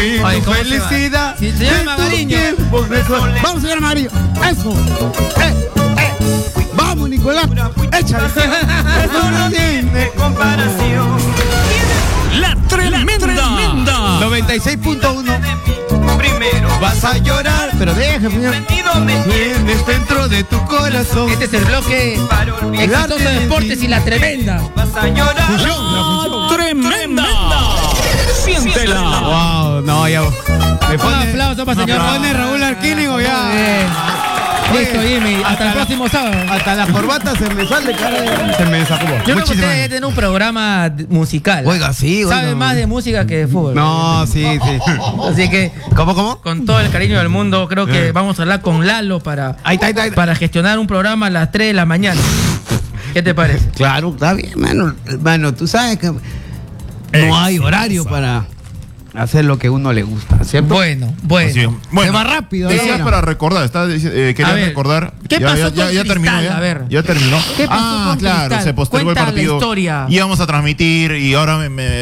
Ay, felicidad. Si se llama Magariño. Vamos, señor Magariño. Eso. Vamos, Nicolás. Échale. Eso no tiene comparación. La tremenda. 96.1. Primero vas a llorar, pero deja, señor. Tienes dentro de tu corazón. Este es el bloque exitoso de deportes y la tremenda. Vas a llorar. La tremenda. Siéntela. Wow, no, ya. Un aplauso para señor. Pone Raúl Arquínigo ya. Listo, Jimmy. Hasta el próximo sábado. Hasta la corbata se me sale, cara. Se me desacomó. Yo creo que Muchísimas usted tiene un programa musical. Oiga, sí, oiga. Sabe más de música que de fútbol. No, sí. Así que, ¿Cómo? con todo el cariño del mundo, creo que vamos a hablar con Lalo para gestionar un programa a las 3 de la mañana. ¿Qué te parece? Claro, está bien, mano. Tú sabes que no hay horario para hacer lo que a uno le gusta, ¿cierto? Bueno. Así es. Se va rápido. Decías ahora. para recordar, quería recordar. ¿qué pasó con ya terminó Cristal? ya. A ver. Ya terminó. ¿Qué pasó con claro, Cristal? se postergó el Cuenta partido. la historia. Íbamos a transmitir y ahora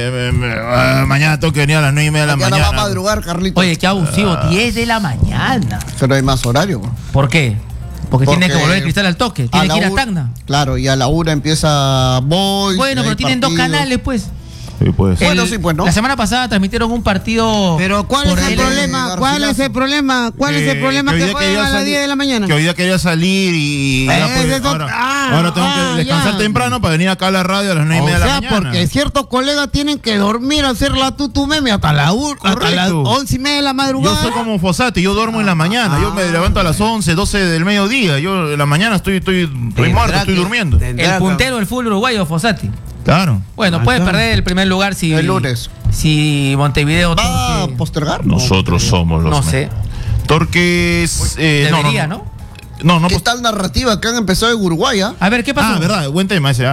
mañana tengo que venir a las 9:30 de la Mañana mañana. va a madrugar, Carlitos. Oye, qué abusivo, 10 de la mañana. Pero hay más horario. ¿Por qué? Porque tiene que Porque volver Cristal al toque, tiene que ir a Tacna. Claro, y a la 1 empieza Boys. Bueno, pero tienen dos canales, pues. Sí, pues. Bueno, sí, pues, ¿no? La semana pasada transmitieron un partido. Pero ¿cuál es el problema? ¿Cuál es el problema? ¿Cuál es el problema que juegan a las 10 de la mañana? Que hoy día quería salir y ahora tengo que descansar temprano para venir acá a la radio a las 9:30 de la mañana. Porque ciertos colegas tienen que dormir, hacer la tutu meme hasta las 11:30 de la madrugada. Yo soy como Fossati, yo duermo en la mañana, yo me levanto a las 11, 12 del mediodía, yo en la mañana estoy muerto, estoy durmiendo. El puntero del fútbol uruguayo, Fossati. Claro. Bueno, puede perder el primer lugar si el lunes. Si Montevideo ¿Va a postergar? Nosotros somos los. No sé. Torques. Debería, ¿no? No, ¿Qué tal narrativa que han empezado en Uruguay? A ver, ¿qué pasó? Ah, verdad, buen tema ese.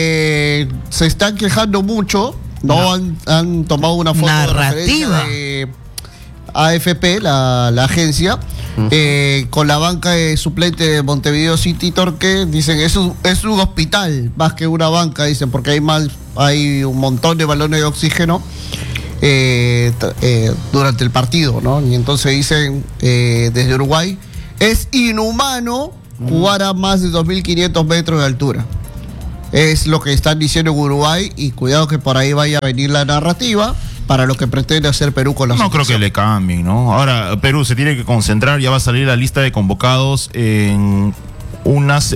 Se están quejando mucho. Han tomado una foto narrativa de AFP, la agencia, con la banca de suplente de Montevideo City Torque. Dicen es un hospital más que una banca, dicen, porque hay un montón de balones de oxígeno durante el partido, ¿no? Y entonces dicen desde Uruguay es inhumano jugar a más de 2.500 metros de altura. Es lo que están diciendo en Uruguay, y cuidado que por ahí vaya a venir la narrativa para lo que pretende hacer Perú con la No creo que le cambien, ¿no? Ahora, Perú se tiene que concentrar, ya va a salir la lista de convocados en unas...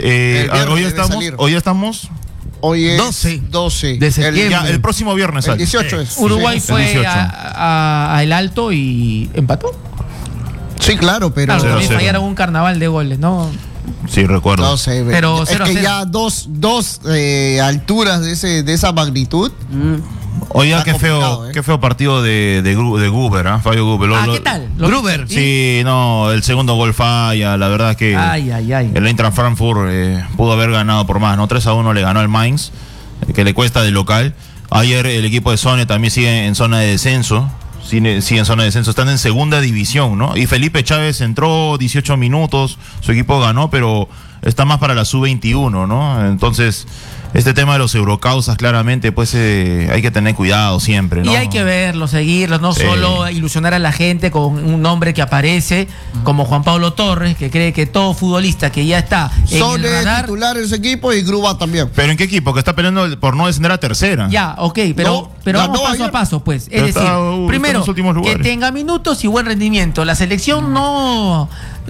Hoy estamos... Hoy es 12 de septiembre. El próximo viernes el sale. 18 es. Uruguay Sí, fue 18. a El Alto y empató. Sí, claro, pero... Claro, también 0-0. fallaron un carnaval de goles, ¿no? Sí, recuerdo. No sé, Pero es que ya dos alturas de esa magnitud. Oiga, Está complicado, qué feo partido de Gruber, ¿ah? Fabio Gruber. ¿Qué tal? Gruber. Sí, no, el segundo gol falla, la verdad es que Ay. el Eintracht Frankfurt pudo haber ganado por más, ¿no? 3-1 le ganó el Mainz, que le cuesta de local. Ayer el equipo de Sone también sigue en zona de descenso. Sigue en zona de descenso, están en segunda división, ¿no? Y Felipe Chávez entró 18 minutos, su equipo ganó, pero está más para la sub-21, ¿no? Entonces, este tema de los eurocausas, claramente, pues hay que tener cuidado siempre, ¿no? Y hay que verlos, seguirlos, no solo ilusionar a la gente con un nombre que aparece, como Juan Pablo Torres, que cree que todo futbolista que ya está en Son el radar... titular en ese equipo y Gruba también. ¿Pero en qué equipo? Que está peleando por no descender a tercera. Ya, ok, pero vamos paso a paso, pues. Es Pero decir, está primero, en los últimos que lugares. tenga minutos y buen rendimiento. La selección no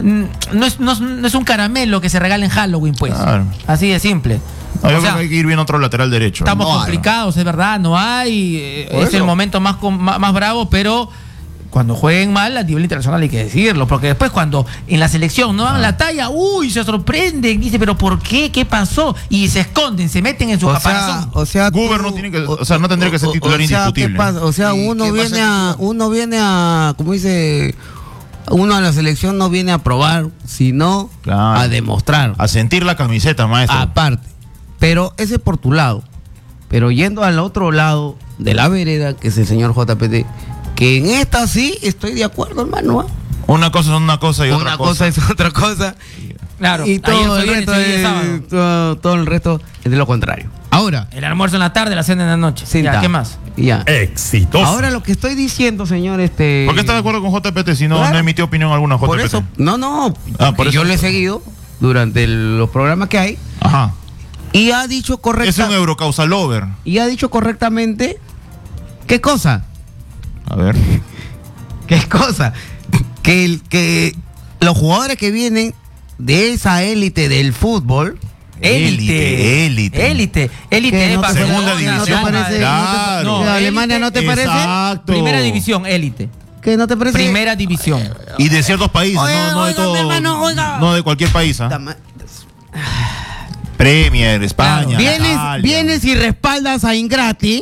es un caramelo que se regala en Halloween, pues. Claro. Así de simple. No, yo O sea, creo que hay que ir bien otro lateral derecho. estamos No hay. complicados, es verdad, no hay. Por Es eso. el momento más bravo, pero cuando jueguen mal a nivel internacional hay que decirlo, porque después cuando en la selección no dan la talla, se sorprenden, dice, pero ¿por qué? ¿Qué pasó? Y se esconden, se meten en su caparazón. Gruber no tiene que, no tendría que ser titular indiscutible. ¿Qué pasa? O sea, ¿Y uno qué viene pasa? a, como dice, uno a la selección no viene a probar, sino Claro. a demostrar. A sentir la camiseta, maestro. Aparte. Pero ese es por tu lado. Pero yendo al otro lado de la vereda, que es el señor JPT, que en esta sí estoy de acuerdo, hermano. Una cosa es una cosa y otra Una cosa es otra cosa. Claro, Y ayer todo fue el viernes, resto hoy es sábado. todo el resto es de lo contrario. Ahora, Ahora, El almuerzo en la tarde, la cena en la noche. senta. Ya, ¿qué más? Ya. Exitoso. Ahora lo que estoy diciendo, señor, ¿Por qué está de acuerdo con JPT si no, Claro. no emitió opinión alguna JPT? Por eso, no, por porque eso. yo lo he seguido durante los programas que hay Ajá. y ha dicho Es correcta, un Eurocausalover. y ha dicho correctamente ¿qué cosa? A ver. ¿Qué cosa? Que los jugadores que vienen de esa élite del fútbol, Élite. Élite ¿qué, no te Barcelona, Segunda parece- división. ¿No te parece? Claro. ¿No te- No, Alemania no te parece? Exacto. Primera división, élite. ¿Qué no te parece? Primera división. Y de ciertos países, Oiga, no de oiga, todo. mi hermano, oiga. No de cualquier país. ¿Ah? Tama- Premier, España. Italia. Vienes y respaldas a Ingrati,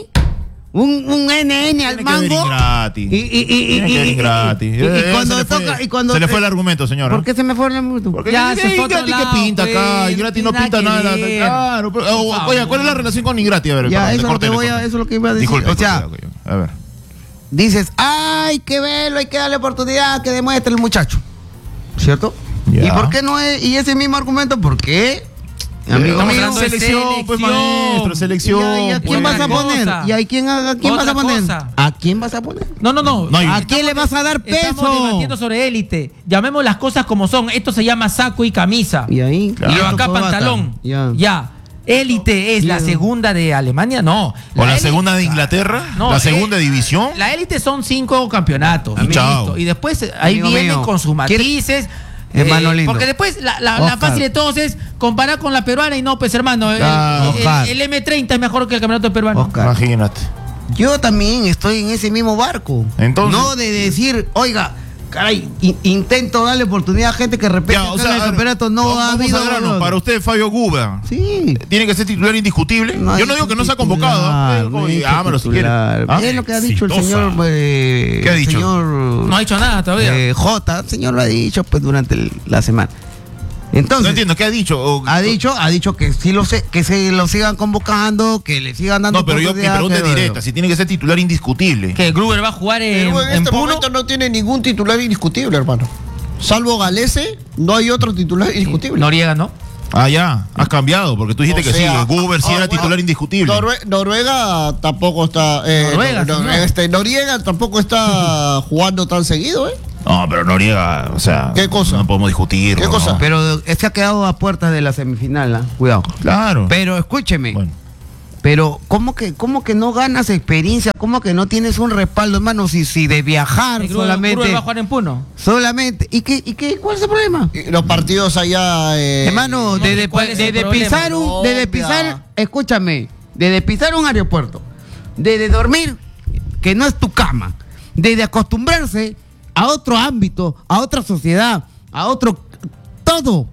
un NN al Tiene que venir mango. gratis. Y Tiene que venir gratis. y cuando se le fue- toca y cuando se le fue el argumento, señora. ¿Por qué se me fue el argumento? Porque Ya se fue a otro Ingrati que lado, pinta acá, pues, Ingrati no no tiene pinta nada nada. que ver. Claro, pero, oye, ¿cuál es la relación con Ingrati? A ver, Ya, perdón, eso es lo corte, que voy a- corte. eso es lo que iba a decir. Disculpe, O sea, disculpe, a ver. Dices, hay que verlo, hay que darle oportunidad, que demuestre el muchacho. ¿Cierto? Ya. ¿Y por qué no es? Y ese mismo argumento, ¿por qué? Amigo Estamos mío, hablando de selección, pues maestro, selección. ¿Y a quién pues. vas a poner? cosa. ¿Y a quién vas Otra a poner? cosa. ¿A quién vas a poner? No. No hay- ¿A quién le vas a dar Estamos peso? debatiendo sobre élite. Llamemos las cosas como son. Esto se llama saco y camisa. Y ahí. Y esto acá corbata. pantalón. Ya. Ya. Élite es la Ya. segunda de Alemania, no. ¿O la élite- segunda de Inglaterra? No, ¿La segunda eh, división? La élite son 5 campeonatos. Y chao. Listo. Y después ahí Amigo vienen mío, con sus matices. Hermano lindo. Porque después la Oscar. fácil de todos es comparar con la peruana y no, pues hermano, Oscar. el M30 es mejor que el campeonato peruano. Oscar. Imagínate. Yo también estoy en ese mismo barco. Entonces- No de decir, oiga, caray, intento darle oportunidad a gente que repente Ya, o sea, el campeonato no vamos ha a habido. grano. Para usted, Fabio Guba, Sí. ¿tiene que ser titular indiscutible? No Yo hay no digo que no sea titular, convocado. no hay Llámalo si quiere. titular. ¿Ah? Es lo que ha dicho el Exitosa. señor. ¿Qué ha dicho? Señor, No ha dicho nada todavía. J, el señor lo ha dicho pues durante la semana. Entonces, No entiendo, ¿qué ha dicho? ha dicho que sí que se lo sigan convocando, que le sigan dando No, pero yo mi oportunidad, pregunta es que- directa. Si tiene que ser titular indiscutible. Que Gruber va a jugar en, Perú en en este Puno. momento no tiene ningún titular indiscutible, hermano. Salvo Galese, no hay otro titular indiscutible. Noriega, ¿no? Ah, ya. Has cambiado, porque tú dijiste que sí. Guber sí era titular indiscutible. Noruega tampoco está. Noruega, señor. Noriega tampoco está jugando tan seguido, ¿eh? No, pero Noriega, o sea. ¿Qué cosa? No podemos discutir. ¿Qué cosa? Pero se ha quedado a puertas de la semifinal, ¿ah? Cuidado. Claro. Pero escúcheme. Bueno. Pero ¿cómo que no ganas experiencia? ¿Cómo que no tienes un respaldo, hermano? Si de viajar Gruber solamente. va a jugar en Puno. Solamente. ¿Cuál es el problema? Y los partidos allá. Hermano, no, ¿cuál es el desde problema? pisar desde pisar, escúchame, desde pisar un aeropuerto, desde dormir, que no es tu cama, desde acostumbrarse a otro ámbito, a otra sociedad, a otro todo.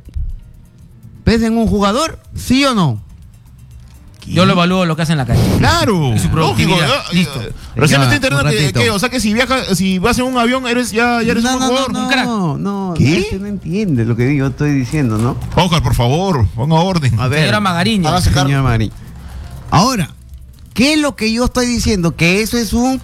¿Pesa en un jugador? ¿Sí o no? Yo lo evalúo lo que hace en la calle. Claro. Y su productividad. Lógico, Listo. Recién me Ya, estoy enterando un ratito. que, o sea que si vas en un avión eres ya eres un buen jugador. un crack. No, ¿Qué? usted no entiende lo que yo estoy diciendo, ¿no? Oscar, por favor, ponga orden. A ver. Señora Magariño. Hágase cargo. Señor Mari. Ahora, ¿qué es lo que yo estoy diciendo? Que eso es un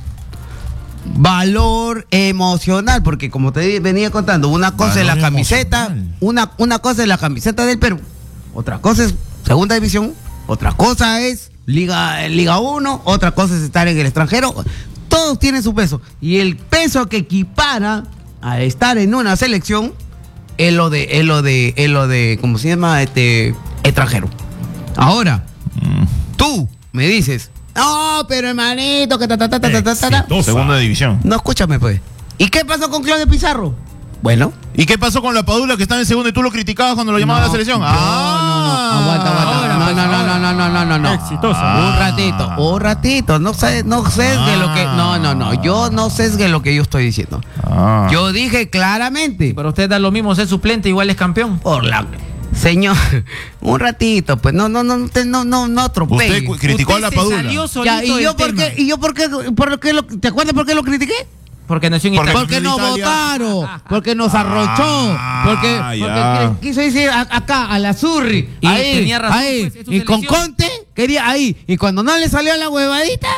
valor emocional, porque como te venía contando, una cosa es la Valor camiseta, emocional. una cosa es la camiseta del Perú, otra cosa es segunda división, otra cosa es Liga 1, otra cosa es estar en el extranjero. Todos tienen su peso y el peso que equipara a estar en una selección es lo de ¿cómo se llama? Extranjero. Ahora, tú me dices, no, pero hermanito, que Exitosa. Segunda división. No, escúchame, pues. ¿Y qué pasó con Claudio Pizarro? Bueno. ¿Y qué pasó con la Padula que estaba en segundo y tú lo criticabas cuando lo llamaba a la selección? Aguanta. No. Exitosa. Un ratito. No sesgue lo que. No. Yo no sesgue lo que yo estoy diciendo. Ah. Yo dije claramente. Pero usted da lo mismo ser suplente, igual es campeón. Por la. Señor, un ratito, pues no atropelle. Usted criticó Usted a la se Padula. salió solito Ya, ¿y yo del por tema. qué? ¿Y yo por qué? ¿Te acuerdas por qué lo critiqué? Porque nació en Porque- Italia. Porque nos Italia. votaron, porque nos arrochó, porque ya. quiso decir acá a la Zurri, Y ahí, tenía razón, ahí, pues, es su y con selección. Conte quería ahí, y cuando no le salió la huevadita,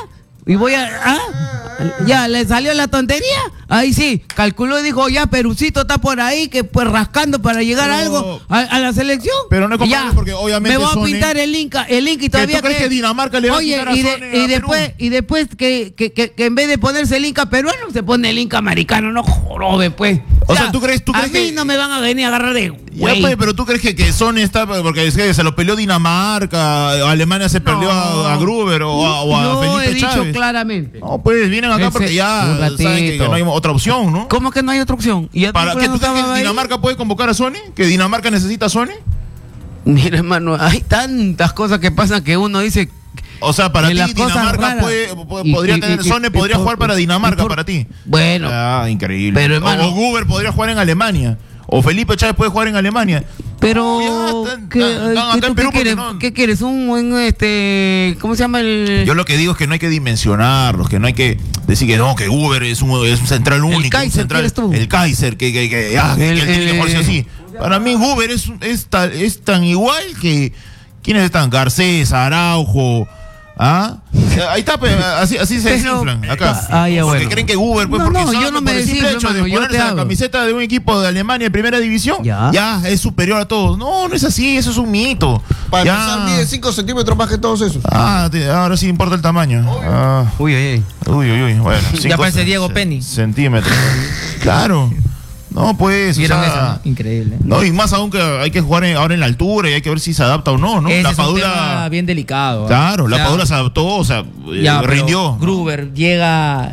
Y voy a... Ya, le salió la tontería. Ahí sí, calculó y dijo, ya, Perucito está por ahí, que pues rascando para llegar a algo a la selección. Pero no es comparable Ya, porque obviamente me voy a Sony- pintar el Inca y todavía... ¿Tú crees que Dinamarca le va a Oye, quitar a Sony a Perú? y después que en vez de ponerse el Inca peruano, se pone el Inca americano, no jorobe, pues. O sea, ¿tú crees a mí que- no me van a venir a agarrar de Ya, güey. pues, pero tú crees que Sony está porque es que se lo peleó Dinamarca, Alemania se perdió a Gruber o a Yo Felipe he dicho Chávez. claramente. No, pues vienen acá Ese- porque ya un saben que ratito. no hay otra opción, ¿no? ¿Cómo que no hay otra opción? ¿Y el ¿Para qué película tú crees no estaba que ahí? Dinamarca puede convocar a Sony? ¿Que Dinamarca necesita a Sony? Mira, hermano, hay tantas cosas que pasan que uno dice... O sea, para que ti las cosas Dinamarca raras. podría tener Sony, podría jugar para Dinamarca, para ti. Bueno, Ah, increíble. Pero, hermano- o Gruber podría jugar en Alemania. O Felipe Chávez puede jugar en Alemania. pero... Ya, ¿qué, están acá en tú Perú qué quieres? porque no- ¿Qué quieres? ¿Cómo se llama el...? Yo lo que digo es que no hay que dimensionarlos, que no hay que decir que no, que Uber es un central único. Kaiser, un central, ¿quieres tú? el Kaiser, que él tiene que jugarse así. Para mí Uber es tan igual que... ¿Quiénes están? Garcés, Araujo... ¿Ah? Ahí está, pues, así se Pero- desinflan acá. ya, Porque bueno. creen que Uber, pues, No, porque no, solo yo no por me el simple desinflo, hecho de hermano, yo ponerse te la hablo. camiseta de un equipo de Alemania en primera división, Ya. es superior a todos. No, no es así, eso es un mito. Para Ya. empezar, mide 5 centímetros más que todos esos. Ahora sí importa el tamaño. Uy. Bueno. Ya parece Diego Penny. Centímetros. Claro. No, pues. ¿Vieron o sea, eso? Increíble. No, y más aún que hay que jugar ahora en la altura y hay que ver si se adapta o no, ¿no? Ese La es un tema Padula. bien delicado. Claro, la O sea, Padula se adaptó, o sea, ya, pero rindió. Gruber llega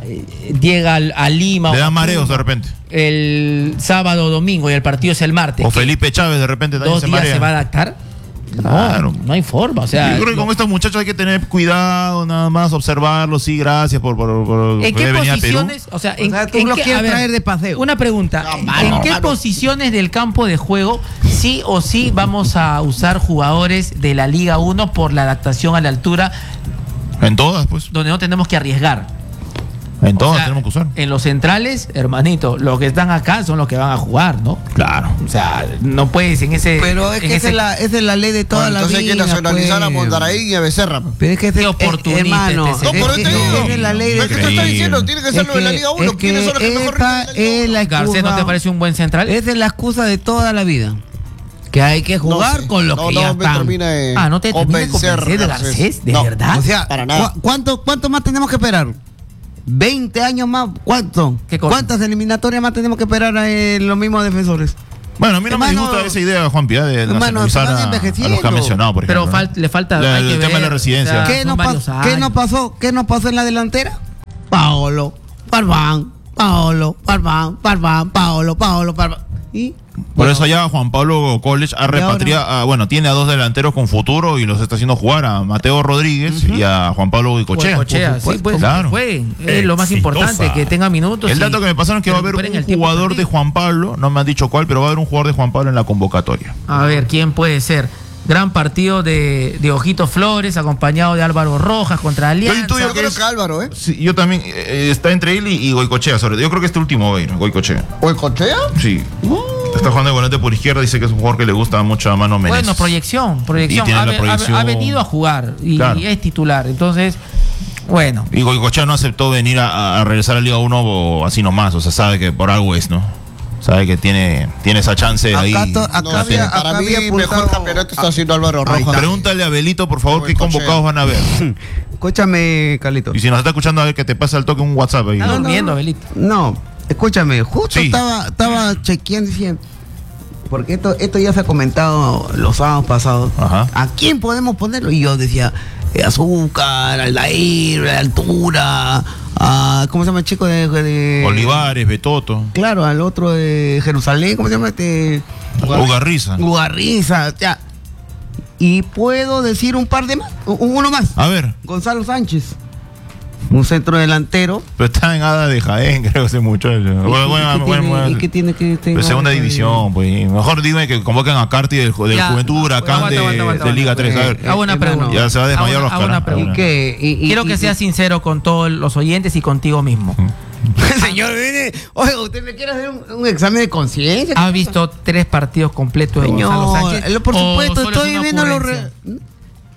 a Lima. Le o da a mareos Cuba de repente. El sábado o domingo y el partido es el martes. O ¿Qué? Felipe Chávez de repente también 2 se días marea. se va a adaptar. Claro. No hay forma. O sea, Yo creo que con estos muchachos hay que tener cuidado, nada más, observarlos, sí, gracias por ¿en qué venir a Perú. posiciones? O sea, O sea, tú lo qué- quieres a ver, traer de paseo. Una pregunta. mano, ¿En qué mano. posiciones del campo de juego sí o sí vamos a usar jugadores de la Liga 1 por la adaptación a la altura, En todas, pues. donde no tenemos que arriesgar? En O todas sea, tenemos que usar. En los centrales, hermanito, los que están acá son los que van a jugar, ¿no? Claro. O sea, no puedes en ese. Pero es en que esa es la ley de toda la vida. Entonces hay que nacionalizar a pues. Mondaraín y a Becerra. Pero es que Qué oportunista hermano, este No, señor. por eso te digo. esa es la ley de... ¿Qué te estás Increíble. diciendo? Tiene que ser lo de la Liga 1. ¿Quiénes son los que mejor rinden en la Liga 1? Garcés, ¿no te parece un buen central? Esa es la excusa de toda la vida. Que hay que jugar No sé. con los No, que no ya me están. termina de No te termina de convencer, convencer de Garcés, ¿de No, verdad? O sea, para nada. ¿cuánto más tenemos que esperar? 20 años más. ¿Cuánto? ¿Qué cosa? ¿Cuántas eliminatorias más tenemos que esperar a los mismos defensores? Bueno, a mí no me Hermano, disgusta esa idea, Juan Piedad, de hermano, nacionalizar se van a los que envejeciendo. ha mencionado, por Pero ejemplo. ¿no? le falta. La- hay que el tema de la ver, residencia. o sea, ¿Qué son nos, varios ¿Qué años. nos pasó? ¿Qué nos pasó en la delantera? Paolo, Parván, Paolo, Parván. ¿Y? Por eso ya Juan Pablo College ha repatriado, tiene a 2 delanteros con futuro y los está haciendo jugar a Mateo Rodríguez y a Juan Pablo Goicoechea. Goicoechea, sí, pues, claro. jueguen. Es lo más importante, que tengan minutos. El y dato que me pasaron es que va a haber recuperen el un tiempo jugador de perdido. Juan Pablo, no me han dicho cuál, pero va a haber un jugador de Juan Pablo en la convocatoria. A ver, ¿quién puede ser? Gran partido de Ojito Flores, acompañado de Álvaro Rojas contra Alianza. intuyo Yo creo que Álvaro, ¿eh? Sí, yo también, está entre él y Goicoechea, sobre todo. Yo creo que este último va a ir, Goicoechea. ¿O el Cochea? Sí. Está jugando de volante por izquierda, dice que es un jugador que le gusta mucho a Mano Menezes. Bueno, proyección. Y tiene Ha, la proyección. ha venido a jugar y, Claro. y es titular. Entonces, bueno. Y Goicoechea no aceptó venir a regresar a Liga 1 así nomás, o sea, sabe que por algo es, ¿no? Sabe que tiene esa chance ahí. Acá No había- sé, para acá mí había mejor apuntado- campeonato está haciendo Álvaro Ahí Rojas. Pregúntale a Belito, por favor, qué Goicoechea. convocados van a ver. Escúchame, Carlito. Y si nos está escuchando, a ver que te pasa el toque un WhatsApp ahí. Está durmiendo, Belito. No, escúchame, justo Sí. estaba chequeando diciendo, porque esto ya se ha comentado los sábados pasados. Ajá. ¿A quién podemos ponerlo? Y yo decía, Azúcar, Aldair, Altura, ¿cómo se llama el chico de Olivares, Betoto, Claro, al otro de Jerusalén, ¿cómo se llama este? Ugarriza. Ugarriza, ya. Y puedo decir un par de más, uno más. A ver, Gonzalo Sánchez, un centro delantero. pero está en Hada de Jaén, creo ese muchacho. ¿Y qué tiene que tener? Pero segunda división, pues. Mejor dime que convoquen a Carti del Ya. Juventud Huracán Aguanta, de Liga 3. A ver, Hago una hermano, pregunta. ya se va a desmayar los Hago una caras. pregunta. ¿Y qué? Quiero que seas sincero con todos los oyentes y contigo mismo. Señor, oye, ¿usted me quiere hacer un examen de conciencia? ¿Has visto 3 partidos completos de Gonzalo Señor, Sánchez? por ¿O supuesto, solo es estoy una viendo los... ocurrencia?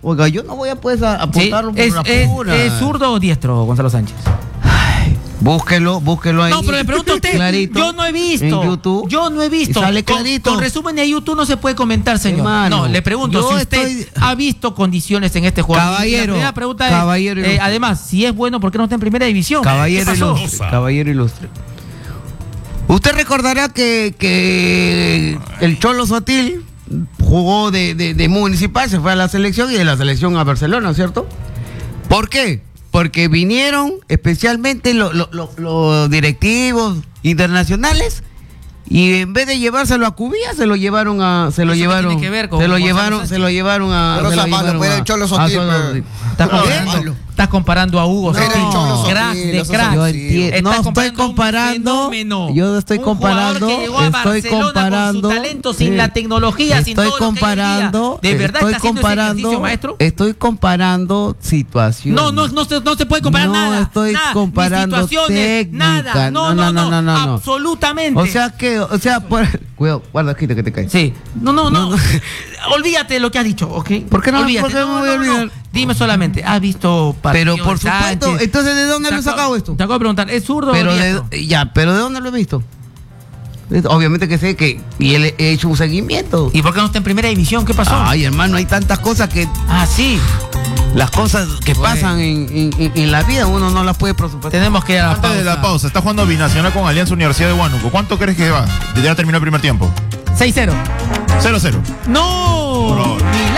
Oiga, yo no voy a pues a Sí, apuntarlo por ¿Es la pura. zurdo o diestro, Gonzalo Sánchez? Búsquelo ahí. No, pero le pregunto a usted. Clarito, Yo no he visto. en YouTube. Yo no he visto. Y sale Con- clarito. Con resumen de YouTube no se puede comentar, señor. Hermano, no, le pregunto yo si usted estoy- ha visto condiciones en este juego. Caballero, Y la primera pregunta caballero es, ilustre. además, si es bueno, ¿por qué no está en primera división? Caballero ¿Qué pasó? ilustre. Caballero ilustre. Usted recordará que el Cholo Sotil jugó de Municipal, se fue a la selección y de la selección a Barcelona, ¿cierto? ¿Por qué? Porque vinieron especialmente los directivos internacionales y en vez de llevárselo a Cubilla se lo llevaron a ¿Eso qué tiene que ver con se lo Gonzalo llevaron Sánchez? se lo llevaron a Pero se esa lo mala, llevaron pues, a- el Cholo a Sotil, Cholo pero- Sotil. Estás comparando a Hugo No, Sotil. el Cholo Sotil, Crack de eso crack. Yo sí. entiendo. Estás No estoy comparando un comparando. fenómeno. Yo estoy Un comparando. jugador que llegó a Estoy Barcelona comparando. con su talento, sin sí. la tecnología, sin Estoy todo lo que hay hoy en día. comparando. ¿De verdad estoy está haciendo ese ejercicio, comparando. maestro? Estoy comparando situaciones. No se puede comparar No nada. estoy nada, comparando ni situaciones, técnica. nada. No. Absolutamente. O sea, cuidado, guarda, quita que te caes. sí. No. No. Olvídate de lo que has dicho, ¿ok? ¿Por qué no? Olvídate. ¿Por qué me voy a olvidar? Dime solamente, ¿has visto partidos Pero por de supuesto, Sánchez? entonces ¿de dónde Te lo he acabo- sacado esto? Te acabo de preguntar, ¿es zurdo Pero o diestro? pero ¿de dónde lo he visto? Obviamente que sé que y él he hecho un seguimiento. ¿Y por qué no está en primera división? ¿Qué pasó? Ay, hermano, hay tantas cosas que Ah, sí. las cosas que Bueno. pasan en la vida uno no las puede presupuestar. Tenemos que ir a la Antes pausa. de la pausa, está jugando Binacional con Alianza Universidad de Huánuco. ¿Cuánto crees que va? Ya terminó el primer tiempo. 6-0. 0-0. ¡No! Por favor.